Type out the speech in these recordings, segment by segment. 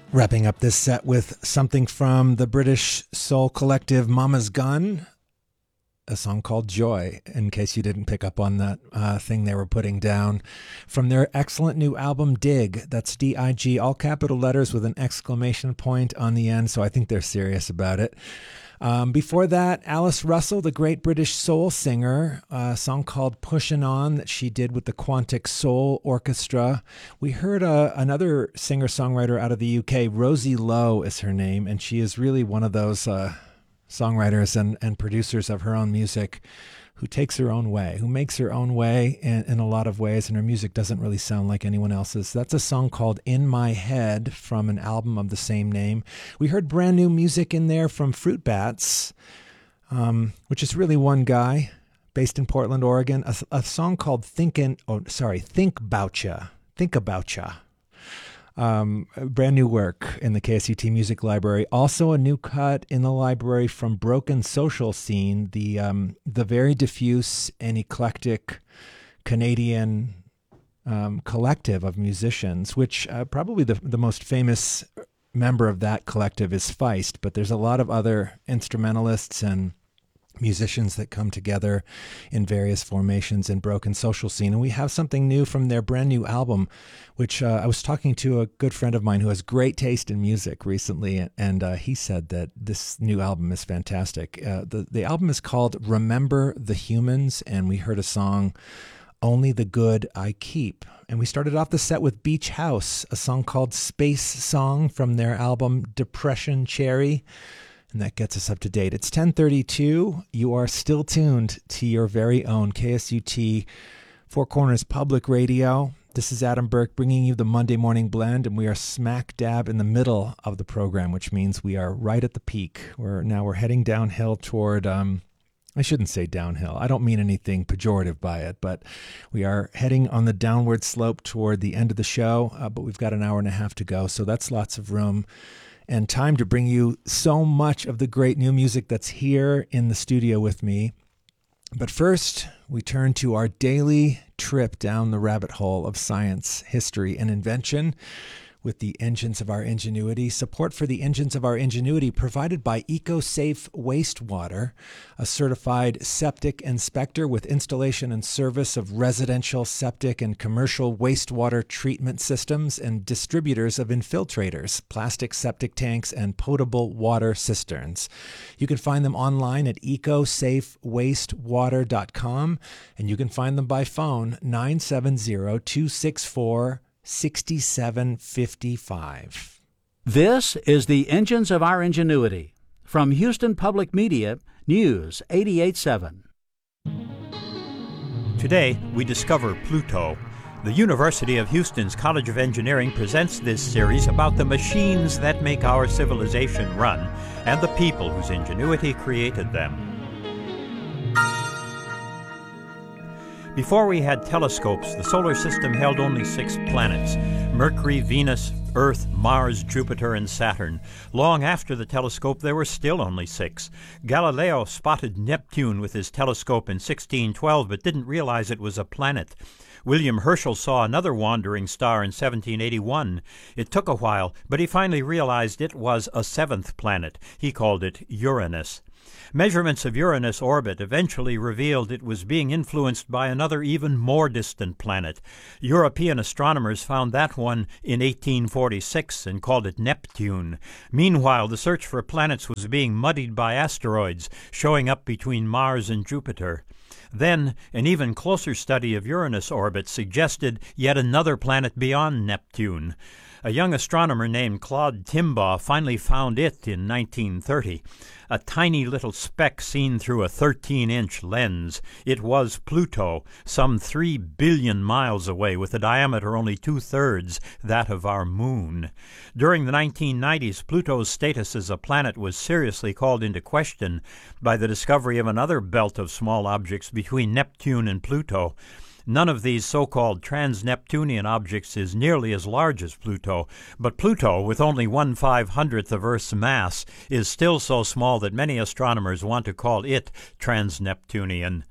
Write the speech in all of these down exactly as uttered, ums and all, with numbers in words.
Wrapping up this set with something from the British soul collective Mama's Gun, a song called Joy, in case you didn't pick up on that uh, thing they were putting down, from their excellent new album Dig. That's D I G, all capital letters with an exclamation point on the end, so I think they're serious about it. Um, before that, Alice Russell, the great British soul singer, a song called Pushin' On that she did with the Quantic Soul Orchestra. We heard uh, another singer-songwriter out of the U K, Rosie Lowe is her name, and she is really one of those uh, songwriters and, and producers of her own music who takes her own way, who makes her own way in, in a lot of ways, and her music doesn't really sound like anyone else's. That's a song called In My Head from an album of the same name. We heard brand new music in there from Fruit Bats, um, which is really one guy based in Portland, Oregon. A, a song called Thinkin', oh, sorry, Think Bout Ya, Think About Ya. Um, brand new work in the K S U T Music Library. Also a new cut in the library from Broken Social Scene, the um, the very diffuse and eclectic Canadian um, collective of musicians, which uh, probably the, the most famous member of that collective is Feist, but there's a lot of other instrumentalists and musicians that come together in various formations in Broken Social Scene. And we have something new from their brand new album, which uh, I was talking to a good friend of mine who has great taste in music recently, and uh, he said that this new album is fantastic. Uh, the, the album is called Remember the Humans, and we heard a song, Only the Good I Keep. And we started off the set with Beach House, a song called Space Song from their album Depression Cherry. And that gets us up to date. It's ten thirty-two. You are still tuned to your very own K S U T Four Corners Public Radio. This is Adam Burke bringing you the Monday Morning Blend, and we are smack dab in the middle of the program, which means we are right at the peak. We're now we're heading downhill toward, um, I shouldn't say downhill. I don't mean anything pejorative by it, but we are heading on the downward slope toward the end of the show, uh, but we've got an hour and a half to go, so that's lots of room and time to bring you so much of the great new music that's here in the studio with me. But first, we turn to our daily trip down the rabbit hole of science, history, and invention with the engines of our ingenuity. Support for the engines of our ingenuity provided by EcoSafe Wastewater, a certified septic inspector with installation and service of residential septic and commercial wastewater treatment systems and distributors of infiltrators, plastic septic tanks, and potable water cisterns. You can find them online at eco safe wastewater dot com, and you can find them by phone nine seven zero, two six four, sixty-seven fifty-five. This is the Engines of Our Ingenuity. From Houston Public Media, News eighty-eight point seven. Today, we discover Pluto. The University of Houston's College of Engineering presents this series about the machines that make our civilization run and the people whose ingenuity created them. Before we had telescopes, the solar system held only six planets: Mercury, Venus, Earth, Mars, Jupiter, and Saturn. Long after the telescope, there were still only six. Galileo spotted Neptune with his telescope in sixteen twelve, but didn't realize it was a planet. William Herschel saw another wandering star in seventeen eighty-one. It took a while, but he finally realized it was a seventh planet. He called it Uranus. Measurements of Uranus' orbit eventually revealed it was being influenced by another even more distant planet. European astronomers found that one in eighteen forty-six and called it Neptune. Meanwhile, the search for planets was being muddied by asteroids showing up between Mars and Jupiter. Then, an even closer study of Uranus' orbit suggested yet another planet beyond Neptune. A young astronomer named Claude Timbaugh finally found it in nineteen thirty. A tiny little speck seen through a thirteen-inch lens. It was Pluto, some three billion miles away, with a diameter only two-thirds that of our moon. During the nineteen nineties, Pluto's status as a planet was seriously called into question by the discovery of another belt of small objects between Neptune and Pluto. None of these so-called trans-Neptunian objects is nearly as large as Pluto, but Pluto, with only one five-hundredth of Earth's mass, is still so small that many astronomers want to call it trans-Neptunian.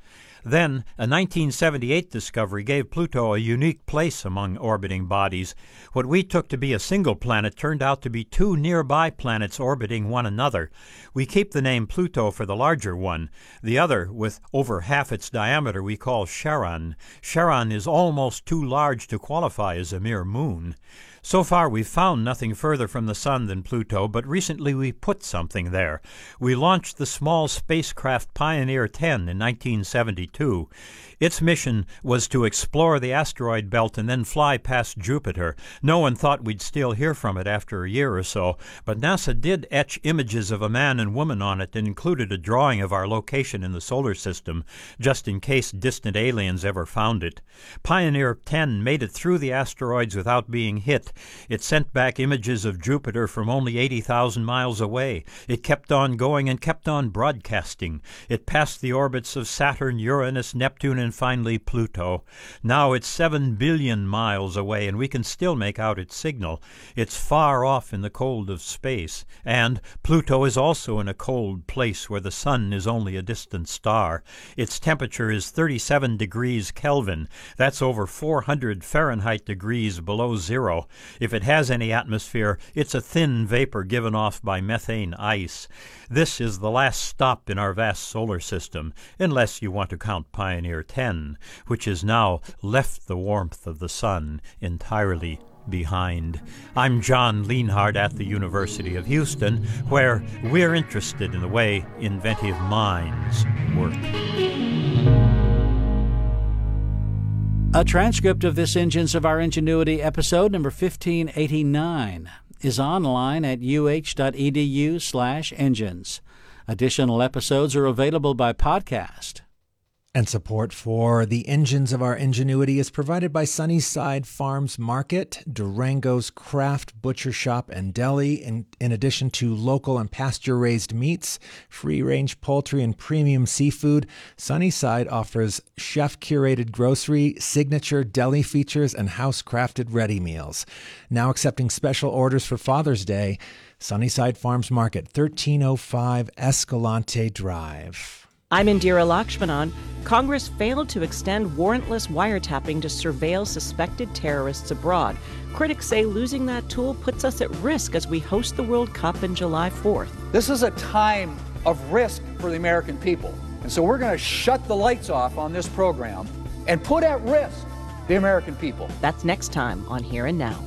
Then, a nineteen seventy-eight discovery gave Pluto a unique place among orbiting bodies. What we took to be a single planet turned out to be two nearby planets orbiting one another. We keep the name Pluto for the larger one. The other, with over half its diameter, we call Charon. Charon is almost too large to qualify as a mere moon. So far, we've found nothing further from the Sun than Pluto, but recently we put something there. We launched the small spacecraft Pioneer ten in nineteen seventy-two. Its mission was to explore the asteroid belt and then fly past Jupiter. No one thought we'd still hear from it after a year or so, but NASA did etch images of a man and woman on it and included a drawing of our location in the solar system, just in case distant aliens ever found it. Pioneer ten made it through the asteroids without being hit. It sent back images of Jupiter from only eighty thousand miles away. It kept on going and kept on broadcasting. It passed the orbits of Saturn, Uranus, Neptune, and finally Pluto. Now it's seven billion miles away, and we can still make out its signal. It's far off in the cold of space, and Pluto is also in a cold place where the Sun is only a distant star. Its temperature is thirty-seven degrees Kelvin. That's over four hundred Fahrenheit degrees below zero. If it has any atmosphere, it's a thin vapor given off by methane ice. This is the last stop in our vast solar system, unless you want to count Pioneer ten, which has now left the warmth of the Sun entirely behind. I'm John Lienhard at the University of Houston, where we're interested in the way inventive minds work. A transcript of this Engines of Our Ingenuity episode number fifteen eighty-nine is online at uh.edu slash engines. Additional episodes are available by podcast. And support for the Engines of Our Ingenuity is provided by Sunnyside Farms Market, Durango's Craft Butcher Shop and Deli, in, in addition to local and pasture-raised meats, free-range poultry, and premium seafood. Sunnyside offers chef-curated grocery, signature deli features, and house-crafted ready meals. Now accepting special orders for Father's Day, Sunnyside Farms Market, thirteen oh five Escalante Drive. I'm Indira Lakshmanan. Congress failed to extend warrantless wiretapping to surveil suspected terrorists abroad. Critics say losing that tool puts us at risk as we host the World Cup on July fourth. This is a time of risk for the American people. And so we're going to shut the lights off on this program and put at risk the American people. That's next time on Here and Now.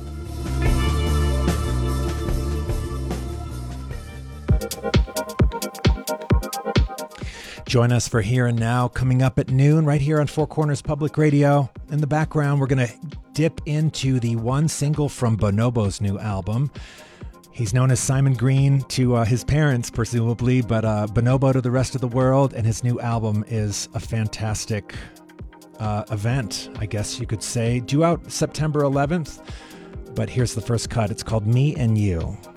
Join us for Here and Now coming up at noon right here on Four Corners Public Radio. In the background, we're going to dip into the one single from Bonobo's new album. He's known as Simon Green to uh, his parents, presumably, but uh, Bonobo to the rest of the world, and his new album is a fantastic uh, event, I guess you could say. Due out September eleventh, but here's the first cut. It's called Me and You.